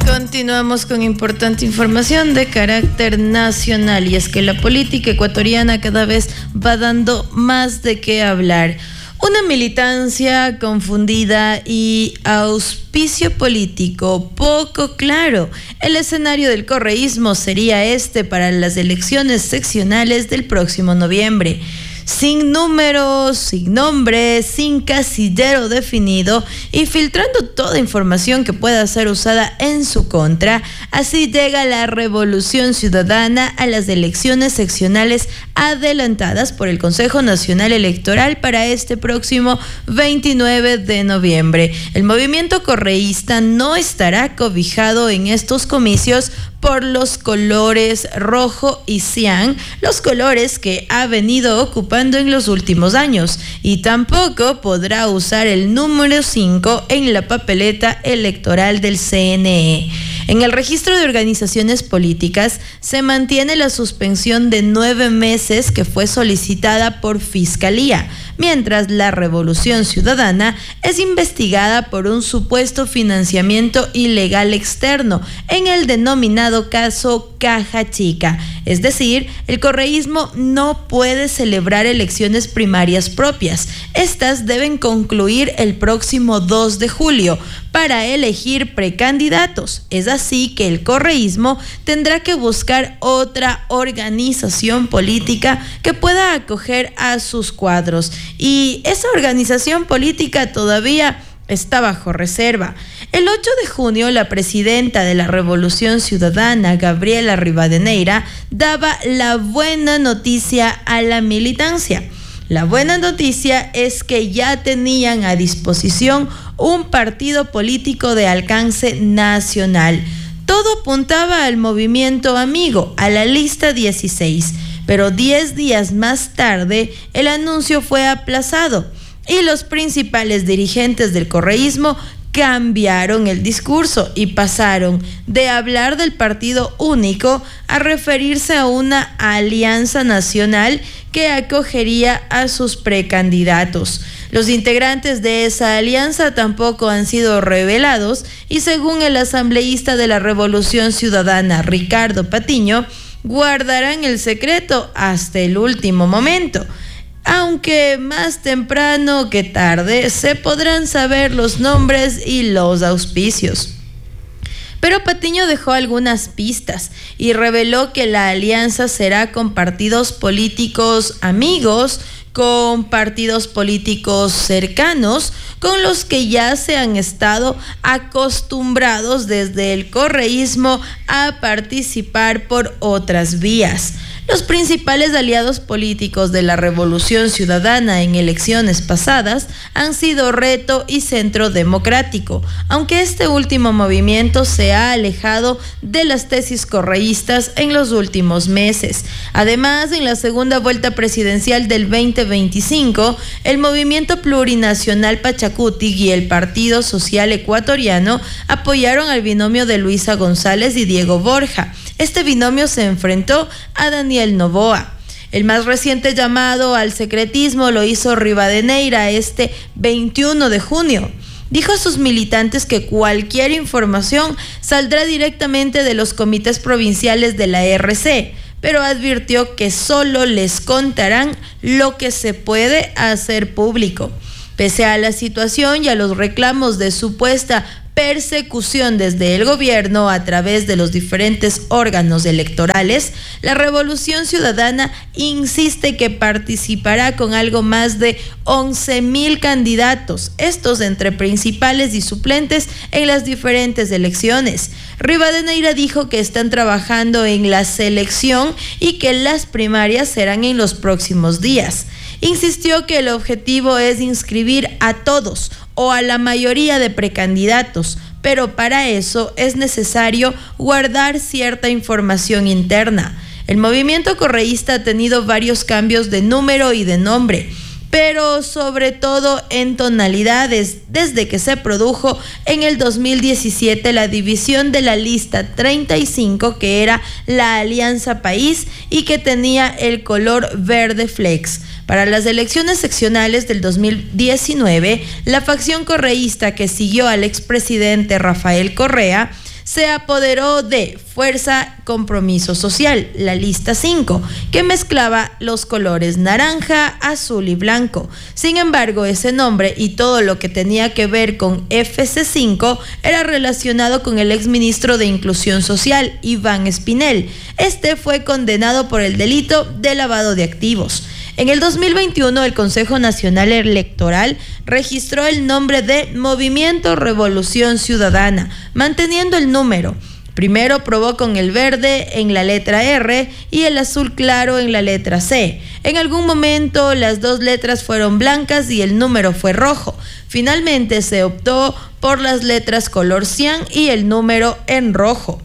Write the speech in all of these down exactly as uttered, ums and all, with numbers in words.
Continuamos con importante información de carácter nacional, y es que la política ecuatoriana cada vez va dando más de qué hablar. Una militancia confundida y auspicio político poco claro. El escenario del correísmo sería este para las elecciones seccionales del próximo noviembre. Sin números, sin nombre, sin casillero definido y filtrando toda información que pueda ser usada en su contra, así llega la revolución ciudadana a las elecciones seccionales adelantadas por el Consejo Nacional Electoral para este próximo veintinueve de noviembre. El movimiento correísta no estará cobijado en estos comicios por los colores rojo y cian, los colores que ha venido ocupando en los últimos años, y tampoco podrá usar el número cinco en la papeleta electoral del C N E. En el registro de organizaciones políticas se mantiene la suspensión de nueve meses que fue solicitada por Fiscalía, mientras la Revolución Ciudadana es investigada por un supuesto financiamiento ilegal externo en el denominado caso Caja Chica. Es decir, el correísmo no puede celebrar elecciones primarias propias. Estas deben concluir el próximo dos de julio para elegir precandidatos. Es así que el correísmo tendrá que buscar otra organización política que pueda acoger a sus cuadros, y esa organización política todavía está bajo reserva. El ocho de junio, la presidenta de la Revolución Ciudadana, Gabriela Rivadeneira, daba la buena noticia a la militancia. La buena noticia es que ya tenían a disposición un partido político de alcance nacional. Todo apuntaba al movimiento amigo, a la lista dieciséis, pero diez días más tarde el anuncio fue aplazado y los principales dirigentes del correísmo cambiaron el discurso y pasaron de hablar del partido único a referirse a una alianza nacional que acogería a sus precandidatos. Los integrantes de esa alianza tampoco han sido revelados y, según el asambleísta de la Revolución Ciudadana, Ricardo Patiño, guardarán el secreto hasta el último momento, aunque más temprano que tarde se podrán saber los nombres y los auspicios. Pero Patiño dejó algunas pistas y reveló que la alianza será con partidos políticos amigos, con partidos políticos cercanos, con los que ya se han estado acostumbrados desde el correísmo a participar por otras vías. Los principales aliados políticos de la Revolución Ciudadana en elecciones pasadas han sido Reto y Centro Democrático, aunque este último movimiento se ha alejado de las tesis correístas en los últimos meses. Además, en la segunda vuelta presidencial del veinte veinticinco, el Movimiento Plurinacional Pachacuti y el Partido Social Ecuatoriano apoyaron al binomio de Luisa González y Diego Borja. Este binomio se enfrentó a Daniel Noboa. El más reciente llamado al secretismo lo hizo Rivadeneira este veintiuno de junio. Dijo a sus militantes que cualquier información saldrá directamente de los comités provinciales de la R C, pero advirtió que solo les contarán lo que se puede hacer público. Pese a la situación y a los reclamos de supuesta persecución desde el gobierno a través de los diferentes órganos electorales, la Revolución Ciudadana insiste que participará con algo más de once mil candidatos, estos entre principales y suplentes en las diferentes elecciones. Rivadeneira dijo que están trabajando en la selección y que las primarias serán en los próximos días. Insistió que el objetivo es inscribir a todos o a la mayoría de precandidatos, pero para eso es necesario guardar cierta información interna. El movimiento correísta ha tenido varios cambios de número y de nombre, pero sobre todo en tonalidades, desde que se produjo en el dos mil diecisiete la división de la lista treinta y cinco, que era la Alianza País y que tenía el color verde flex. Para las elecciones seccionales del dos mil diecinueve, la facción correísta que siguió al expresidente Rafael Correa se apoderó de Fuerza Compromiso Social, la lista cinco, que mezclaba los colores naranja, azul y blanco. Sin embargo, ese nombre y todo lo que tenía que ver con F C cinco era relacionado con el exministro de Inclusión Social, Iván Espinel. Este fue condenado por el delito de lavado de activos. En el dos mil veintiuno, el Consejo Nacional Electoral registró el nombre de Movimiento Revolución Ciudadana, manteniendo el número. Primero probó con el verde en la letra R y el azul claro en la letra C. En algún momento las dos letras fueron blancas y el número fue rojo. Finalmente se optó por las letras color cian y el número en rojo.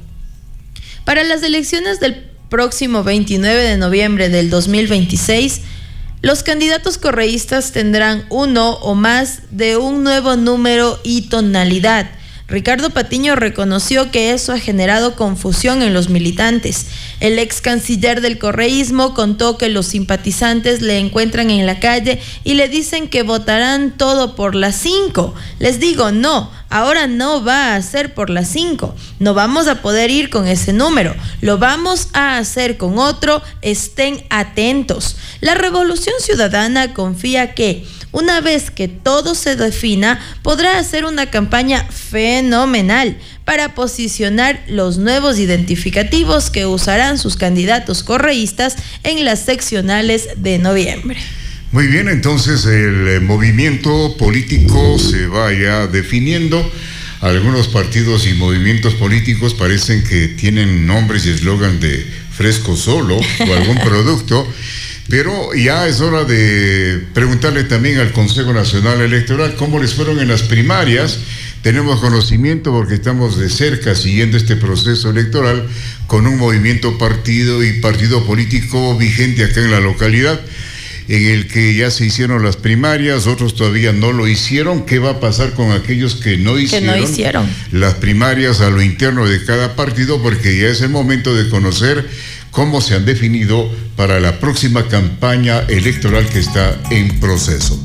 Para las elecciones del próximo veintinueve de noviembre del dos mil veintiséis, los candidatos correístas tendrán uno o más de un nuevo número y tonalidad. Ricardo Patiño reconoció que eso ha generado confusión en los militantes. El ex canciller del correísmo contó que los simpatizantes le encuentran en la calle y le dicen que votarán todo por las cinco. Les digo, no, ahora no va a ser por las cinco. No vamos a poder ir con ese número. Lo vamos a hacer con otro. Estén atentos. La Revolución Ciudadana confía que, una vez que todo se defina, podrá hacer una campaña fenomenal para posicionar los nuevos identificativos que usarán sus candidatos correístas en las seccionales de noviembre. Muy bien, entonces el movimiento político se va ya definiendo. Algunos partidos y movimientos políticos parecen que tienen nombres y eslogan de fresco solo o algún producto. Pero ya es hora de preguntarle también al Consejo Nacional Electoral cómo les fueron en las primarias. Tenemos conocimiento porque estamos de cerca siguiendo este proceso electoral con un movimiento partido y partido político vigente acá en la localidad, en el que ya se hicieron las primarias, otros todavía no lo hicieron. ¿Qué va a pasar con aquellos que no hicieron, que no hicieron las primarias a lo interno de cada partido? Porque ya es el momento de conocer cómo se han definido para la próxima campaña electoral que está en proceso.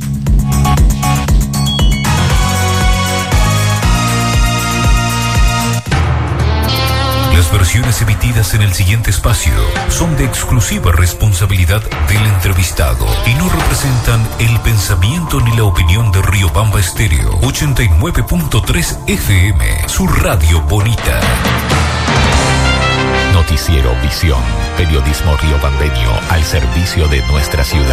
Las versiones emitidas en el siguiente espacio son de exclusiva responsabilidad del entrevistado y no representan el pensamiento ni la opinión de Riobamba Estéreo ochenta y nueve punto tres F M, su radio bonita. Noticiero Visión, periodismo riobambeño al servicio de nuestra ciudad.